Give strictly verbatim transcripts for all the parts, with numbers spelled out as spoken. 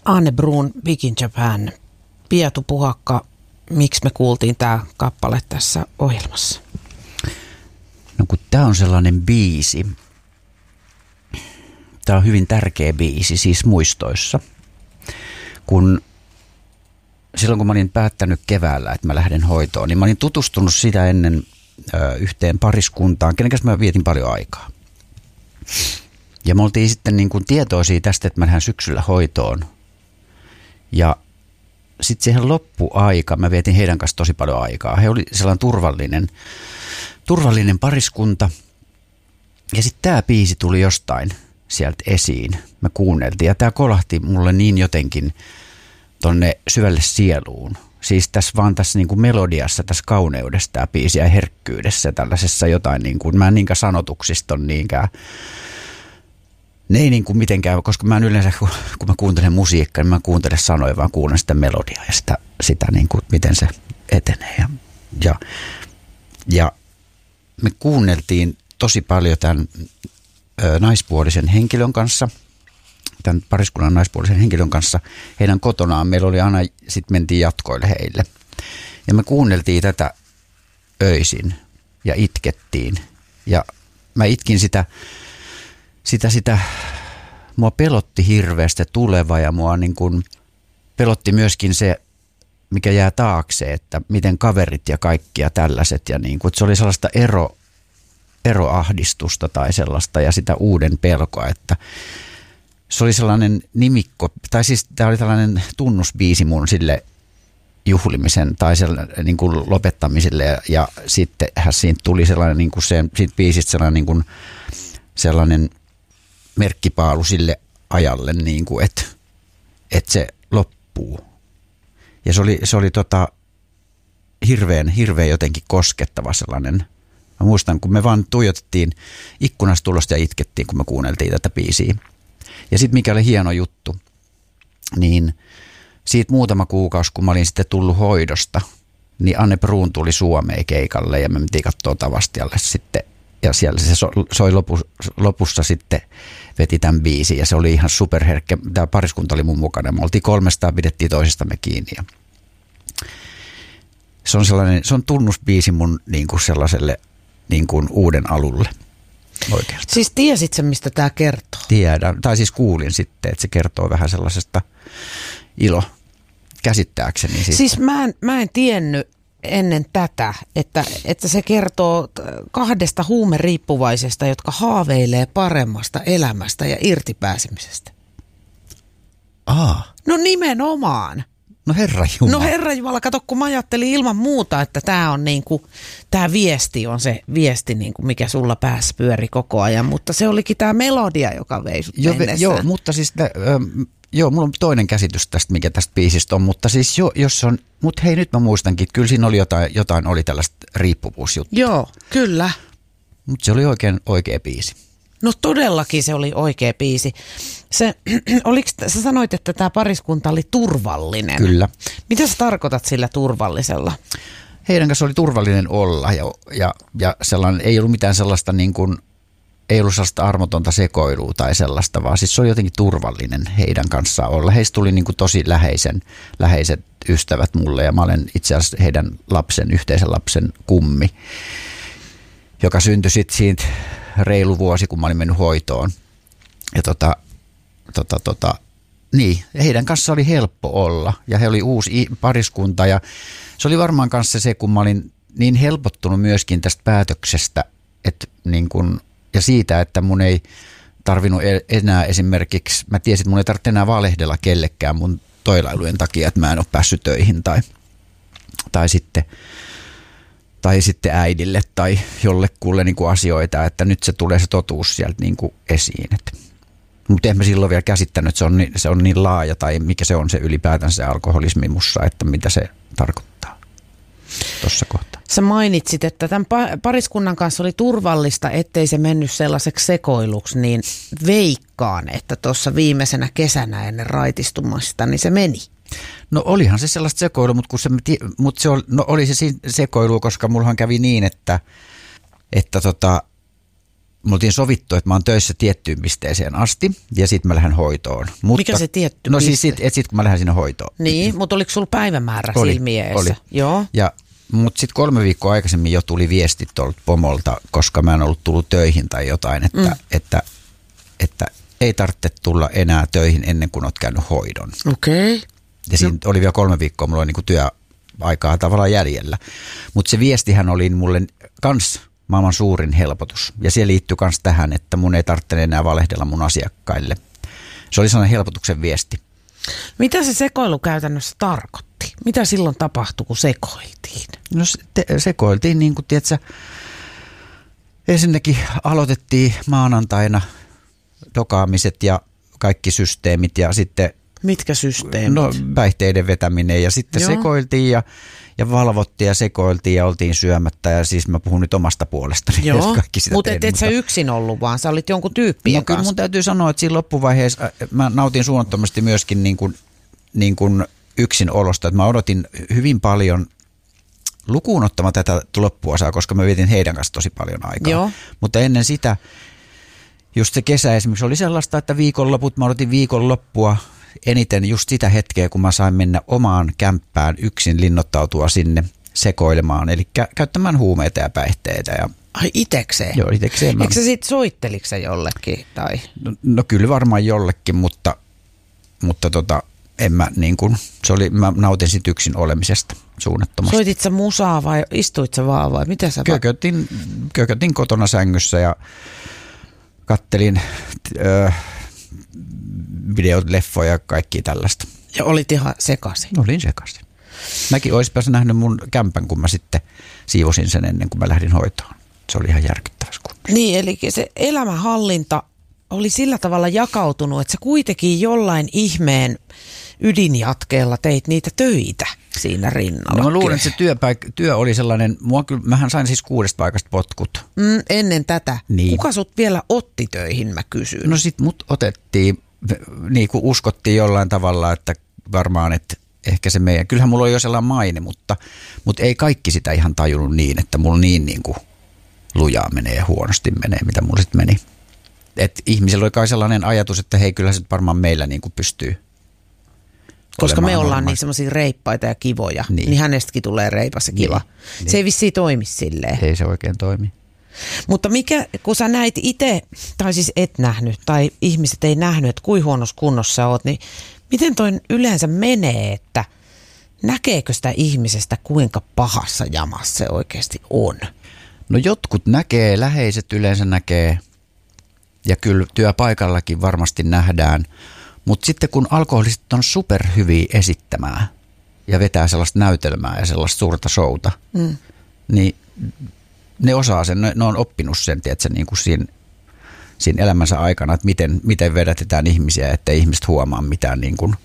Anne Bruun, Big in Japan. Piatu Puhakka, miksi me kuultiin tämä kappale tässä ohjelmassa? No kun tämä on sellainen biisi, tämä on hyvin tärkeä biisi, siis muistoissa. Kun silloin kun mä olin päättänyt keväällä, että mä lähden hoitoon, niin mä olin tutustunut sitä ennen ö, yhteen pariskuntaan, kenen kanssa mä vietin paljon aikaa. Ja me oltiin sitten niin kuin tietoisia tästä, että mä lähden syksyllä hoitoon. Ja sitten siihen loppuaika, mä vietin heidän kanssa tosi paljon aikaa. He oli sellainen turvallinen, turvallinen pariskunta. Ja sitten tämä biisi tuli jostain sieltä esiin. Me kuunneltiin ja tämä kolahti mulle niin jotenkin tonne syvälle sieluun. Siis tässä vaan tässä niin kuin melodiassa, tässä kauneudessa tämä biisi ja herkkyydessä, tällaisessa jotain niin kuin, mä en niinkään sanotuksista on niinkään. Ne ei niin kuin mitenkään, koska mä en yleensä, kun mä kuuntelen musiikkaa, niin mä kuuntelen sanoja, vaan kuuntelen sitä melodiaa ja sitä, sitä niin kuin, miten se etenee. Ja, ja, ja me kuunneltiin tosi paljon tämän ö, naispuolisen henkilön kanssa, tämän pariskunnan naispuolisen henkilön kanssa, heidän kotonaan. Meillä oli aina, sitten mentiin jatkoille heille. Ja me kuunneltiin tätä öisin ja itkettiin. Ja mä itkin sitä, sitä, sitä, mua pelotti hirveästi tuleva ja mua niin kuin pelotti myöskin se, mikä jää taakse, että miten kaverit ja kaikki ja tällaiset. Ja niin kuin, että se oli sellaista ero, eroahdistusta tai sellaista ja sitä uuden pelkoa, että se oli sellainen nimikko, tai siis tämä oli tällainen tunnusbiisi mun sille juhlimisen tai sellainen, niin kuin lopettamiselle ja, ja sittenhän siitä tuli sellainen, niin kuin se, siitä biisistä sellainen, niin kuin, sellainen merkkipaalu sille ajalle, niin kuin, että, että se loppuu. Ja se oli, se oli tota, hirveän, hirveän jotenkin koskettava sellainen. Mä muistan, kun me vaan tuijotettiin ikkunasta tulosta ja itkettiin, kun me kuunneltiin tätä biisiä. Ja sitten mikä oli hieno juttu, niin siitä muutama kuukausi, kun mä olin sitten tullut hoidosta, niin Anne Bruun tuli Suomeen keikalle ja me mentiin katsoa Tavastialle sitten. Ja siellä se soi lopu, lopussa sitten veti tämän biisin ja se oli ihan superherkkä. Tämä pariskunta oli mun mukana. Me oltiin kolmestaan, pidettiin toisistamme kiinni. Ja se on sellainen, se on tunnusbiisi mun niin kuin sellaiselle niin kuin uuden alulle. Oikeastaan. Siis tiesit sä, mistä tämä kertoo? Tiedän, tai siis kuulin sitten, että se kertoo vähän sellaisesta ilo käsittääkseni. Sitten. Siis mä en, mä en tiennyt ennen tätä, että, että se kertoo kahdesta huumeriippuvaisesta, jotka haaveilee paremmasta elämästä ja irtipääsemisestä. Aa. No nimenomaan. No herra Jumala. No herra Jumala, kato kun mä ajattelin ilman muuta, että tämä on niinku, tämä viesti on se viesti, niinku, mikä sulla päässä pyöri koko ajan, mutta se olikin tämä melodia, joka vei sut jo, mennessään. Joo, mutta siis, äh, joo, mulla on toinen käsitys tästä, mikä tästä biisistä on, mutta siis jo, jos on, mutta hei nyt mä muistankin, että kyllä siinä oli jotain, jotain oli tällaista riippuvuusjuttua. Joo, kyllä. Mutta se oli oikein oikea biisi. No todellakin se oli oikea biisi. Se, oliks, sä sanoit, että tämä pariskunta oli turvallinen. Kyllä. Mitä sä tarkoitat sillä turvallisella? Heidän kanssa oli turvallinen olla ja, ja, ja sellainen, ei ollut mitään sellaista niin kuin, ei ollut sellaista armotonta sekoilua tai sellaista, vaan siis se oli jotenkin turvallinen heidän kanssaan olla. Heistä tuli niin kuin tosi läheisen, läheiset ystävät mulle ja mä olen itse asiassa heidän lapsen, yhteisen lapsen kummi, joka syntyi sitten siitä reilu vuosi, kun mä olin mennyt hoitoon. Ja tota, tota, tota, niin, heidän kanssa oli helppo olla ja he oli uusi pariskunta ja se oli varmaan kanssa se, kun mä olin niin helpottunut myöskin tästä päätöksestä että niin kun, ja siitä, että mun ei tarvinnut enää esimerkiksi, mä tiesin, että mun ei tarvitse enää valehdella kellekään mun toilailujen takia, että mä en ole päässyt töihin tai, tai sitten tai sitten äidille tai jollekulle niin kuin asioita, että nyt se tulee se totuus sieltä niin kuin esiin. Mutta en mä silloin vielä käsittänyt, että se on, niin, se on niin laaja tai mikä se on se ylipäätään se alkoholismi mussa, että mitä se tarkoittaa tuossa kohtaa. Sä mainitsit, että tämän pariskunnan kanssa oli turvallista, ettei se mennyt sellaiseksi sekoiluksi, niin veikkaan, että tuossa viimeisenä kesänä ennen raitistumasta, niin se meni. No olihan se sellaista sekoilua, mutta, kun se, mutta se oli, no oli se sekoilu, koska mullahan kävi niin, että, että tota, me oltiin sovittu, että mä oon töissä tiettyyn pisteeseen asti ja sitten mä lähden hoitoon. Mutta, mikä se tietty no piste? siis sitten sit, kun mä lähden sinne hoitoon. Niin, mutta oliko sulla päivämäärä oli, silmieessä? Oli. Joo. Ja, mutta sitten kolme viikkoa aikaisemmin jo tuli viestit tuolta pomolta, koska mä en ollut tullut töihin tai jotain, että, mm. että, että, että ei tarvitse tulla enää töihin ennen kuin oot käynyt hoidon. Okei. Okay. Ja siinä no. oli vielä kolme viikkoa, mulla oli niin työaikaa tavallaan jäljellä. Mutta se viestihän oli mulle kans maailman suurin helpotus. Ja se liittyy myös tähän, että mun ei tarvitse enää valehdella mun asiakkaille. Se oli sellainen helpotuksen viesti. Mitä se sekoilu käytännössä tarkoitti? Mitä silloin tapahtui, kun sekoiltiin? No se, te, sekoiltiin niin kuin, tiedätkö, ensinnäkin aloitettiin maanantaina dokaamiset ja kaikki systeemit ja sitten... Mitkä systeemit? No päihteiden vetäminen ja sitten Joo. sekoiltiin ja, ja valvottiin ja sekoiltiin ja oltiin syömättä ja siis mä puhun nyt omasta puolestani. Joo, mutta et, et sä yksin ollut vaan, sä olit jonkun tyyppien no, kanssa. Kyllä mun täytyy sanoa, että siinä loppuvaiheessa mä nautin suunnattomasti myöskin niin kuin, niin kuin yksin olosta, että mä odotin hyvin paljon lukuun ottamaan tätä loppuosaa, koska mä vietin heidän kanssa tosi paljon aikaa. Joo. Mutta ennen sitä, just se kesä esimerkiksi oli sellaista, että viikonloput, mä odotin viikonloppua eniten just sitä hetkeä, kun mä sain mennä omaan kämppään yksin linnoittautua sinne sekoilemaan, eli kä- käyttämään huumeita ja päihteitä. Ja ai itekseen? Joo, itekseen. Eikö sä sit soitteliko sä jollekin? Tai? No, no kyllä varmaan jollekin, mutta, mutta tota, en mä niin kuin, se oli, mä nautin sit yksin olemisesta suunnattomasti. Soitit sä musaa vai istuit sä vaan vai mitä sä? Kökötin, kökötin kotona sängyssä ja kattelin Öö, videot, leffoja ja kaikki tällaista. Ja olit ihan sekaisin? Olin sekaisin. Mäkin olisin päässyt nähnyt mun kämpän, kun mä sitten siivosin sen ennen kuin mä lähdin hoitoon. Se oli ihan järkyttävässä kunnossa. Niin, eli se elämänhallinta oli sillä tavalla jakautunut, että sä kuitenkin jollain ihmeen ydinjatkeella teit niitä töitä siinä rinnalla. No mä luulen, että se työpaik- työ oli sellainen, mua kyllä, mähän sain siis kuudesta paikasta potkut. Mm, ennen tätä. Niin. Kuka sut vielä otti töihin, mä kysyn? No sit mut otettiin, niin kuin uskottiin jollain tavalla, että varmaan, että ehkä se meidän, kyllähän mulla oli jo sellainen maine, mutta, mutta ei kaikki sitä ihan tajunnut niin, että mulla niin, niin kuin lujaa menee ja huonosti menee, mitä mulla sitten meni. Et ihmisellä oli kai sellainen ajatus, että hei, kyllä se varmaan meillä niin kuin pystyy. Koska me ollaan niin semmoisia reippaita ja kivoja, niin, niin hänestäkin tulee reipas ja kiva. Niin, se niin. Ei vissiin toimi silleen. Ei se oikein toimi. Mutta mikä, kun sä näit itse, tai siis et nähnyt, tai ihmiset ei nähnyt, että kuinka huonossa kunnossa sä oot, niin miten toi yleensä menee, että näkeekö sitä ihmisestä, kuinka pahassa jamassa se oikeasti on? No jotkut näkee, läheiset yleensä näkee, ja kyllä työpaikallakin varmasti nähdään. Mutta sitten kun alkoholistit on superhyviä esittämään ja vetää sellaista näytelmää ja sellaista suurta showta, mm. niin ne osaa sen, ne, ne on oppinut sen, tiedätkö, niin kuin siinä, siinä elämänsä aikana, että miten, miten vedätetään ihmisiä, ettei ihmiset huomaa mitään, niin kuin,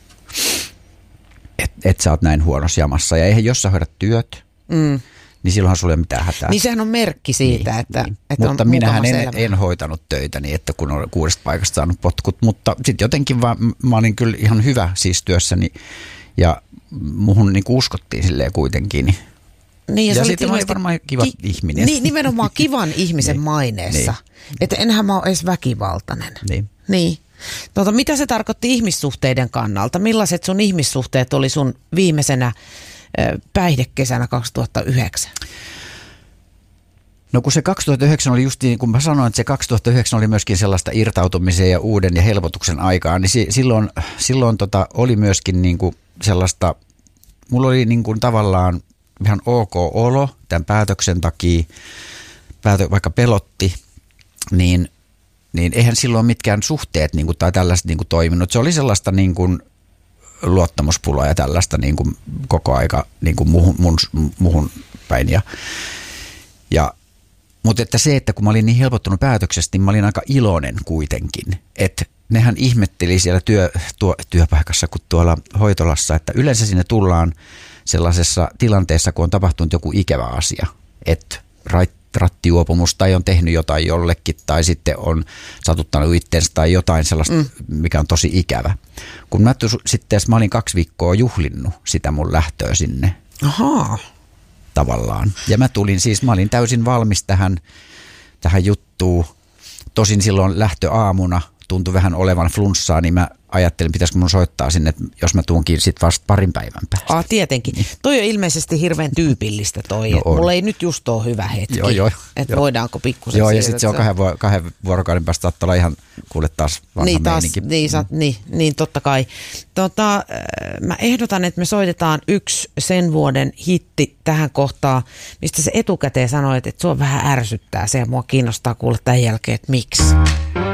että et sä oot näin huonossa jamassa. Ja eihän jos sä hoidat työt, mm. niin silloinhan sulla ei ole mitään hätää. Niin sehän on merkki siitä, niin, että, niin. että mutta on minähän en, elämä. en hoitanut töitä niin, että kun olen kuudesta paikasta saanut potkut, mutta sitten jotenkin vaan, mä olin kyllä ihan hyvä siis työssäni ja muhun niin uskottiin silleen kuitenkin. Niin, ja ja sitten mä olin varmaan kiva ki- ihminen. Niin, nimenomaan kivan ihmisen niin, maineessa. Niin. Että enhän mä ole edes väkivaltainen. Niin. Niin. Tota, mitä se tarkoitti ihmissuhteiden kannalta? Millaiset sun ihmissuhteet oli sun viimeisenä päihdekesänä kaksituhattayhdeksän? No kun se kaksituhattayhdeksän oli just niin, kun mä sanoin, että se kaksituhattayhdeksän oli myöskin sellaista irtautumisen ja uuden ja helpotuksen aikaa, niin si- silloin, silloin tota oli myöskin niin kuin sellaista, mulla oli niin kuin tavallaan ihan ok olo tämän päätöksen takia, päätö, vaikka pelotti, niin, niin eihän silloin mitkään suhteet niin kuin, tai tällaiset niin kuin toiminut. Se oli sellaista niin kuin luottamuspulaa ja tällaista niin kuin koko aika niin kuin muhun, mun, muhun päin. Ja, ja, mutta että se, että kun mä olin niin helpottunut päätöksestä, niin mä olin aika iloinen kuitenkin. Että nehän ihmetteli siellä työ, tuo, työpaikassa kuin tuolla hoitolassa, että yleensä sinne tullaan sellaisessa tilanteessa, kun on tapahtunut joku ikävä asia, että rattijuopumus tai on tehnyt jotain jollekin tai sitten on satuttanut itsensä tai jotain sellaista, mm. mikä on tosi ikävä. Kun mä sitten mä olin kaksi viikkoa juhlinnut sitä mun lähtöä sinne. Ahaa. Tavallaan. Ja mä tulin siis, mä olin täysin valmis tähän, tähän juttuun tosin silloin lähtöaamuna tuntui vähän olevan flunssaa, niin mä ajattelin, pitäisikö mun soittaa sinne, että jos mä tuunkin sit vasta parin päivän päästä. Ah, tietenkin. Niin. Toi on ilmeisesti hirveän tyypillistä toi. No mulla ei nyt just ole hyvä hetki. Joo, joo. Että voidaanko pikkusen Joo, siirrytä. ja sitten se on kahden, vu- kahden vuorokauden päästä saattaa olla ihan kuule taas vanha niin, taas, meininki. Niin, sa, niin, niin, totta kai. Tota, mä ehdotan, että me soitetaan yksi sen vuoden hitti tähän kohtaan, mistä se etukäteen sanoi, että sua vähän ärsyttää se ja mua kiinnostaa kuulla tämän jälkeen, että miksi.